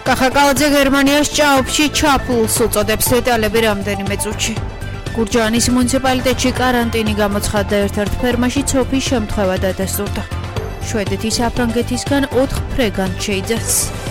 კახაკალაძე გერმანიის ჭაობში ჩაფლულს უწოდებს დეტალები რამდენიმე წუთში. გურჯაანის მუნიციპალიტეტში კარანტინი გამოცხადდა ერთ-ერთ ფერმაში ცოფის შემთხვევა დადასტურდა. შვედეთის საფრანგეთისგან 4 ფრეგანტ შეიძახს.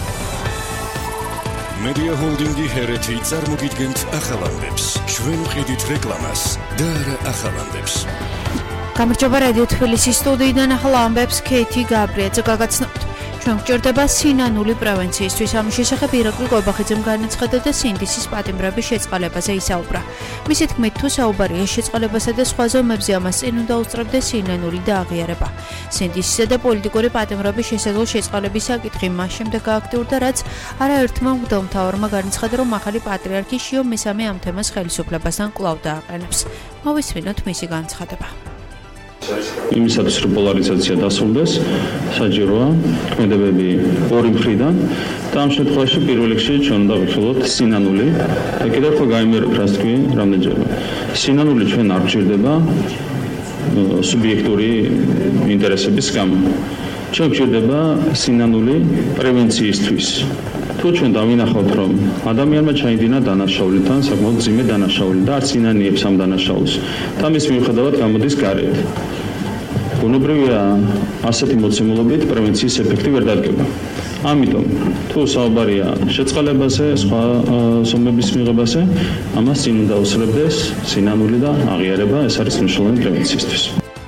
მედია ჰოლდინგი ჰერეთი წარმოგიდგენთ ახალამდებს. ჩვენ ვყიდით რეკლამას და არა ახალამდებს. გამარჯობა რადიო თბილისის სტუდიიდან ახალ ამბებს ქეითი გაბრიაძე გაგაცნობთ. ჩვენ გვჭირდება სინანული პრევენციისთვის. ამის შესახებ ირაკლი ყოებახიძემ განაცხადა და სინდისის პატიმრების შეწყალებაზე ისაუბრა. მისი თქმით, თუ საუბარია შეწყალებასა და სხვა ზომებზე, ამას წინ უნდა უსწრებდეს სინანული და აღიარება. სინდისისა და პოლიტიკური პატიმრების შესაძლო შეწყალების საკითხი მას შემდეგ გააქტიურდა, რაც არაერთმა მღვდელმთავარმა განაცხადა, რომ ახალი პატრიარქი შიო მესამე ამ თემას ხელისუფლებასთან კვლავ დააყენებს. მოვისმინოთ მისი განცხადება. იმისათვის რომ პოლარიზაცია დასრულდეს, საჭიროა ქმედებები ორი მხრიდან და ამ შემთხვევაში პირველ რიგში ჩვენ უნდა ვიხილოთ სინანული და კიდევ ხო გაიმეორებ რას თქვი რამდენჯერმე. სინანული ჩვენ არ გვჭირდება სუბიექტური ინტერესების გამო. ჩვენ გვჭირდება სინანული პრევენციისთვის. თუ ჩვენ დავინახავთ, რომ ადამიანმა ჩაიდინა დანაშაულითან, საკმაოდ მძიმე დანაშაული და არც ინანიებს ამ დანაშაულს და მის მიუხედავად გამოდის გარეთ. ბუნებრივია ასეთი მოცემულობით პრევენციის ეფექტი ვერ დადგება. ამიტომ, თუ საუბარია შეწყალებაზე, სხვა ზომების მიღებაზე, ამას წინ უნდა უსწრებდეს სინანული და აღიარება, ეს არის მნიშვნელოვანი პრევენციისთვის.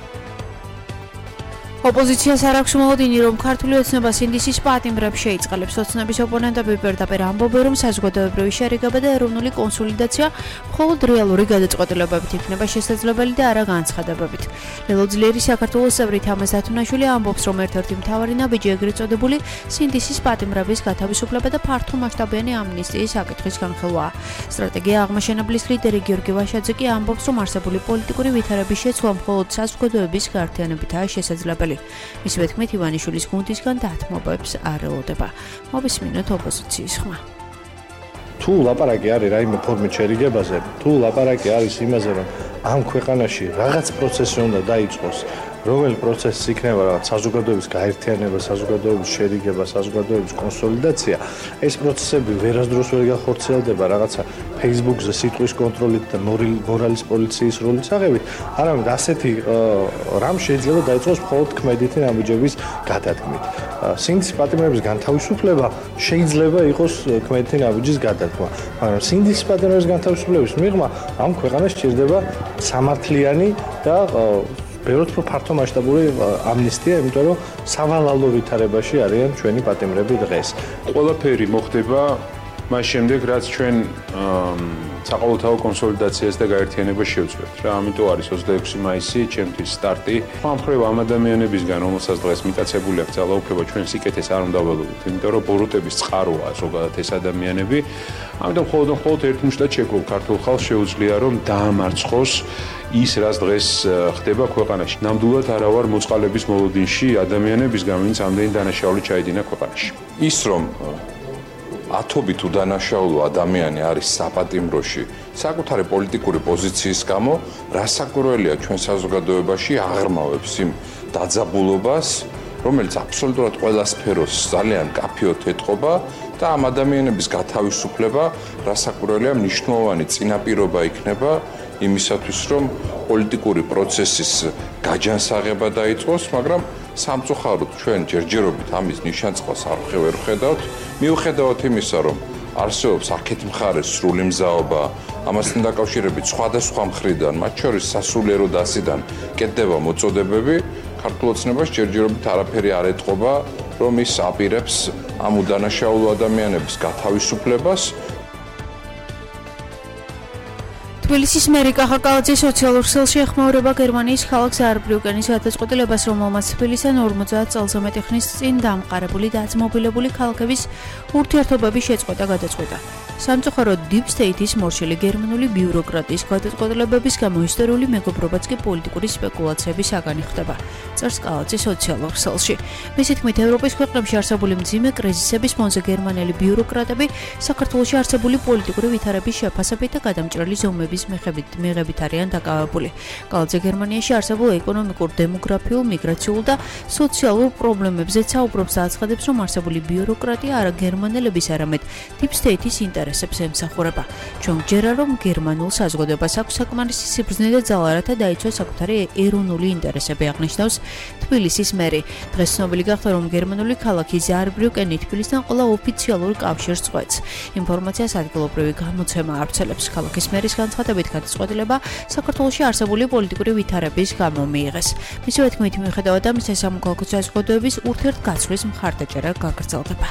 ოპოზიციას არ აქვს მოლოდინი, რომ ქართული ოცნება სინდისის პატიმრებს შეიწყალებს. ოცნების ოპონენტები პირდაპირ ამბობენ, რომ საზოგადოებრივი შერიგება და ეროვნული კონსოლიდაცია მხოლოდ რეალური გადაწყვეტილებებით იქნება შესაძლებელი და არა განცხადებებით. ლელოძლიერი საქართველოს წევრი თამაზ დათუნაშვილი ამბობს, რომ ერთ-ერთი მთავარი ნაბიჯი ეგრეთ წოდებული სინდისის პატიმრების გათავისუფლება და ფართო მასშტაბიანი ამნისტიის საკითხის განხილვაა. სტრატეგია აღმაშენებლის ლიდერი გიორგი ვაშაძე კი ამბობს, რომ არსებული პოლიტიკური ვითარების შეცვლა მხოლოდ საზოგადოების გაერთიანებითაა შესაძლებელი. მისი თქმით, ივანიშვილის გუნდისგან დათმობებს არ ელოდება. მოვისმინოთ ოპოზიციის ხმა. თუ ლაპარაკი არის რაიმე ფორმით შერიგებაზე, თუ ლაპარაკი არის იმაზე, რომ ამ ქვეყანაში რაღაც პროცესი უნდა დაიწყოს, რომელი პროცესი იქნება რაღაც საზოგადოების გაერთიანება, საზოგადოების შერიგება, საზოგადოების კონსოლიდაცია, ეს პროცესები ვერასდროს ვერ გახორციელდება რაღაცა Facebook-ზე სიტყვის კონტროლით და მორალის პოლიციის როლის აღებით, არამედ ასეთი რამ შეიძლება დაიწყოს მხოლოდ ქმედითი ნაბიჯების გადადგმით. სინდისის პატიმრების განთავისუფლება შეიძლება იყოს ქმედითი ნაბიჯის გადადგმა, მაგრამ სინდისის პატიმრების განთავისუფლების მიღმა ამ ქვეყანას სჭირდება სამართლიანი და ბევრად ფართო მასშტაბური ამნისტია, იმიტომ რომ სავალალო ვითარებაში არიან ჩვენი პატიმრები დღეს. ყველაფერი მოხდება მას შემდეგ, რაც ჩვენ საყოველთაო კონსოლიდაციას და გაერთიანებას შევძლებთ. რა, ამიტომ არის 26 მაისი ჩემთვის სტარტი. მხრივ ამ ადამიანებისგან, რომელსაც დღეს მიტაცებული აქვს ძალაუფლება, ჩვენ სიკეთეს არ უნდა ველოდოთ, იმიტომ რომ ბოროტების წყაროა ზოგადად ეს ადამიანები. ამიტომ მხოლოდ ერთ მუშტად შეგვიძლია ქართულ ხალხს შეუძლია რომ დაამარცხოს ის რაც დღეს ხდება ქვეყანაში. ნამდვილად არა ვარ მოწყალების მოლოდინში ადამიანებისგან, ვინც ამდენი დანაშაული ჩაიდინა ქვეყანაში. ის რომ ათობით უდანაშაულო ადამიანი არის საპატიმროში საკუთარი პოლიტიკური პოზიციის გამო, რასაკვირველია ჩვენ საზოგადოებაში აღრმავებს იმ დაძაბულობას, რომელიც აბსოლუტურად ყველა სფეროს ძალიან კაფიოდ ეტყობა და ამ ადამიანების გათავისუფლება რასაკვირველია მნიშვნელოვანი წინაპირობა იქნება იმისათვის, რომ პოლიტიკური პროცესის გაჯანსაღება დაიწყოს, მაგრამ სამწუხაროდ ჩვენ ჯერჯერობით ამის ნიშანწყალს არ ვხედავთ. მიუხედავად იმისა, რომ არსებობს აქეთ მხარეს სრული მზაობა, ამასთან დაკავშირებით სხვადასხვა მხრიდან, მათ შორის სასულიერო დასიდან კეთდება მოწოდებები, ქართულ ოცნებას ჯერჯერობით არაფერი არ ეტყობა, რომ ის აპირებს ამ უდანაშაულო ადამიანების გათავისუფლებას. თბილისის მერი კახაკალაძე სოციალურ ქსელში ეხმაურება გერმანიის ქალაქ ზაარბრიუკენის გადაწყვეტილებას, რომელმაც თბილისთან 50 წელზე მეტი ხნის წინ დამყარებული და აწმობილებული ქალაქების ურთიერთობების შეწყვეტა გადაწყვეტა. სამწუხაროდ Deep State-ის მორჩილი გერმანული ბიუროკრატიის გადაწყვეტილებების გამო ისტორიული მეგობრობაც კი პოლიტიკური სპეკულაციების საგანი ხდება. წერს კალაძე სოციალურ ქსელში. მისი თქმით, ევროპის ქვეყნებში არსებული მძიმე კრიზისების ფონზე გერმანელი ბიუროკრატები საქართველოში არსებული პოლიტიკური ვითარების შეფასებით და გადამჭრელი ზომების მიღებით არიან დაკავებული. კალაძე გერმანიაში არსებულ ეკონომიკურ, დემოგრაფიულ, მიგრაციულ და სოციალურ პრობლემებზეც საუბრობს და აცხადებს, რომ არსებული ბიუროკრატია არა გერმანელების, არამედ Deep State-ის ინტერესებს ემსახურება. ჩვენ გჯერა, რომ გერმანულ საზოგადოებას აქვს საკმარისი სიბრძნე და ძალა, რათა დაიცვას საკუთარი ეროვნული ინტერესები, აღნიშნავს თბილისის მერი. დღეს ცნობილი გახდა, რომ გერმანული ქალაქი ზაარბრიუკენი თბილისთან ყველა ოფიციალურ კავშირს წყვეტს. ინფორმაციას ადგილობრივი გამოცემა ავრცელებს. ქალაქის მერის განცხადებით, გადაწყვეტილება საქართველოში არსებული პოლიტიკური ვითარების გამო მიიღეს. მისივე თქმით, მიუხედავად ამისა, სამოქალაქო საზოგადოების ურთიერთგაცვლის მხარდაჭერა გაგრძელდება.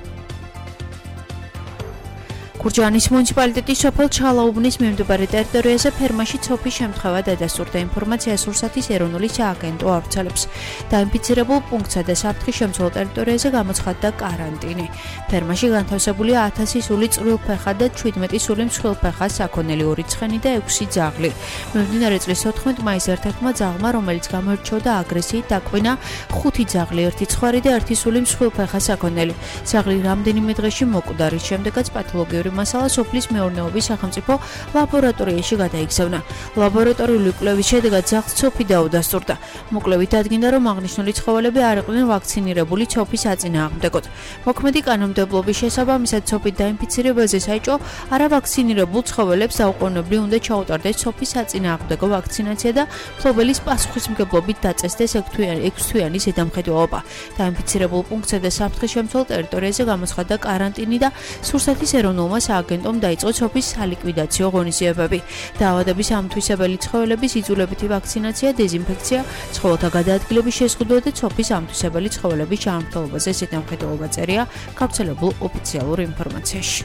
გურჯაანის მუნიციპალიტეტის სოფელ ჩალაუბნის მიმდებარე ტერიტორიაზე ფერმაში ცოფის შემთხვევა დადასტურდა. ინფორმაციას რუსეთის ეროვნული სააგენტო ავრცელებს. დაინფიცირებულ პუნქტსა და საფრთხის შემცველ ტერიტორიაზე გამოცხადდა კარანტინი. ფერმაში განთავსებულია 1000 სული წვრილფეხა და 17 სული მსხვილფეხა საქონელი, 2 ცხენი და 6 ძაღლი. მიმდინარე წლის 14 მაისს ერთ-ერთმა ძაღლმა, რომელიც გამოირჩეოდა აგრესიით, დაკვინა 5 ძაღლი, 1 ცხვარი და 1 სული მსხვილფეხა საქონელი. ძაღლი რამდენიმე დღეში მოკვდა, რის შემდეგაც პათოლოგიური მასალა სოფლის მეურნეობის სახელმწიფო ლაბორატორიაში გადაიგზავნა. ლაბორატორიული კვლევის შედეგად ძაღლს ცოფი დაუდასტურდა. მოკლევით დადგინდა, რომ აღნიშნული ცხოველები არ იყვნენ ვაქცინირებული ცოფის საწინააღმდეგოდ. მოქმედი კანონმდებლობის შესაბამისად ცოფით დაინფიცირებაზე საჭო არავაქცინირებულ ცხოველებს დაუყოვნებლივ უნდა ჩაუტარდეს ცოფის საწინააღმდეგო ვაქცინაცია და მფლობელის პასუხისმგებლობით დაწესდეს 6-თვიანი ზედამხედველობა. დაინფიცირებულ პუნქტსა და საფრთხის შემცველ ტერიტორიაზე გამოცხადდა კარანტინი და სურსათის ეროვნულმა სააგენტომ დაიწყო ცოფის სალიკვიდაციო ღონისძიებები. დაავადების ამთვისებელი ცხოველების იძულებითი ვაქცინაცია, დეზინფექცია, ცხოველთა გადაადგილების შეზღუდვა და ცოფის ამთვისებელი ცხოველების ჩამრთველობაზე ზედამხედველობა წერია გავრცელებულ ოფიციალურ ინფორმაციაში.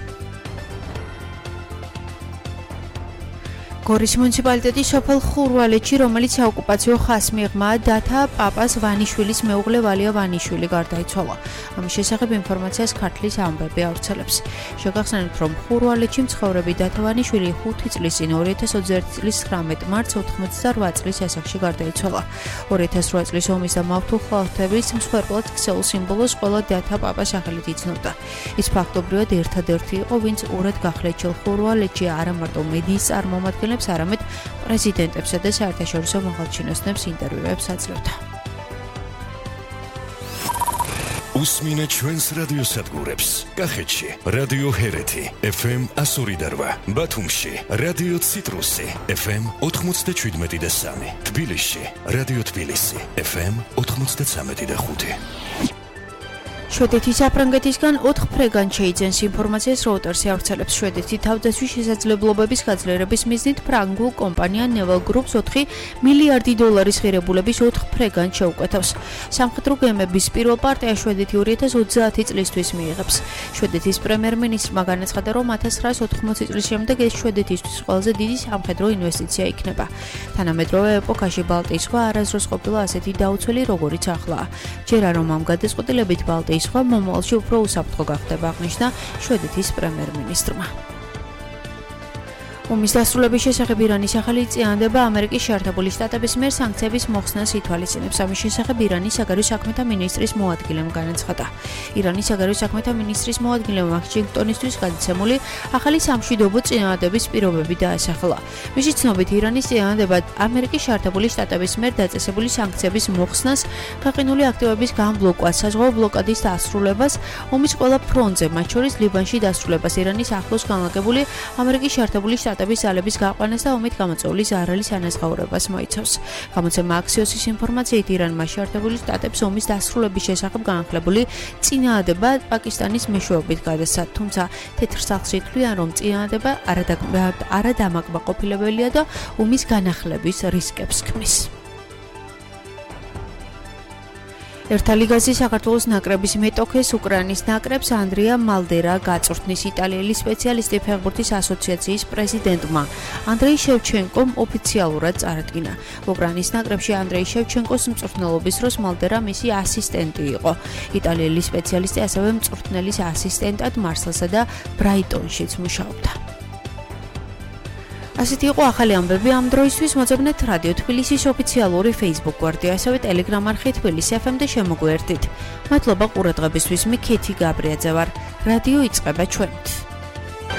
გორის მუნიციპალიტეტის სოფელ ხურვალეთში, რომელიც საოკუპაციო ხაზს მიიღმა დათა პაპას ვანიშვილის მეუღლე ვალია ვანიშვილი გარდაიცვალა. ამის შესახებ ინფორმაციას ქართლის ამბები ავრცელებს. შეგახსენებთ, რომ ხურვალეთში მცხოვრები დათა ვანიშვილი 5 წლის წინ 2021 წლის 19 მარტს 88 წლის ასაკში გარდაიცვალა. 2008 წლის ომის და მავთულ ხალხების მსხვერპლად ქსეულ სიმბოლოს ყველა დათა პაპას სახელით იცნობდა. ის ფაქტობრივად ერთადერთი იყო, ვინც ურად გახლეჩილ ხურვალეთში არა მარტო მედიის წარმომადგენლებს, არამედ პრეზიდენტებსა და საერთაშორისო მაღალჩინოსნებს ინტერვიუებს აძლევდა. უსმინეთ ჩვენს რადიოსადგურებს. კახეთში რადიო ჰერეთი FM 102.8, ბათუმში რადიო ციტრუსი FM 97.3, თბილისში რადიო თბილისი FM 93.5. შვედეთის საფრანგეთისგან 4 ფრეგანს შეიძენს. ინფორმაციას Reuters-ი ავრცელებს. შვედეთი თავდაცვის შესაძლებლობების გაძლიერების მიზნით ფრანგულ კომპანია Naval Group 4 მილიარდი დოლარის ღირებულების 4 ფრეგანს შეუკვეთავს. სამხედრო გემების პირველ პარტია შვედეთი 2030 წლისთვის მიიღებს. შვედეთის პრემიერ-მინისტრმა განაცხადა, რომ 1980 წლის შემდეგ ეს შვედეთისთვის ყველაზე დიდი სამხედრო ინვესტიცია იქნება. თანამედროვე ეპოქაში ბალტიის ზღვა არასდროს ყოფილა ასეთი დაუცველი, როგორიც ახლაა. ჯერა რომ ამ გადაწყვეტილებით ბალტიის სხვა მომავალში უფრო უსაფრთხო გახდება, აღნიშნა შვედეთის პრემიერ-მინისტრმა. ომის დასრულების შესახებ ირანის ახალი წინადადება ამერიკის შეერთებული შტატების მიერ სანქციების მოხსნას ითვალისწინებს. ამის შესახებ ირანის საგარეო საქმეთა მინისტრის მოადგილემ განაცხადა. ირანის საგარეო საქმეთა მინისტრის მოადგილემ ვაშინგტონისთვის გადაცემული ახალი სამშვიდობო წინადადების პირობები დაასახელა. მისი ცნობით, ირანის წინადადება ამერიკის შეერთებული შტატების მიერ დაწესებული სანქციების მოხსნას, გაყინული აქტივების გამბლოკვას, საზღვაო ბლოკადის დასრულებას, ომის ყველა ფრონტზე, მათ შორის ლიბანში დასრულებას, ირანის ახლოს განლაგებული ამერიკის შეერთებული შტატების ძალების გაყვანას და ომით გამოწვეული ზარალის ანაზღაურებას მოიცავს. გამოცემა Axios-ის ინფორმაციით, ირანმა შეერთებული შტატებს ომის დასრულების შესახებ განახლებული წინადადება პაკისტანის მეშვეობით გადასცა, თუმცა თეთრ სახლში თვლიან, რომ წინადადება არადამაკმაყოფილებელია და ომის განახლების რისკებს ქმნის. ერთა ლიგაზე საქართველოს ნაკრების მეტოქეს უკრაინის ნაკრებს ანდრია მალდერა გაწვრთნის იტალიელი სპეციალისტი ფეხბურთის ასოციაციის პრეზიდენტმა ანდრეი შევჩენკომ ოფიციალურად წარადგინა. უკრაინის ნაკრებში ანდრეი შევჩენკოს მწვრთნელობის დროს მალდერა მისი ასისტენტი იყო. იტალიელი სპეციალისტი ასევე მწვრთნელის ასისტენტად მარსელსა და ბრაიტონშიც მუშაობდა. ასეთი იყო ახალი ამბები ამ დროისთვის. მოძებნეთ რადიო თბილისის ოფიციალური Facebook გვერდი, ასევე Telegram არხი თბილისი FM და შემოგვიერთდით. მადლობა ყურადღებისთვის. მე ქეთი გაბრიაძე ვარ. რადიო იწყება ჩვენით.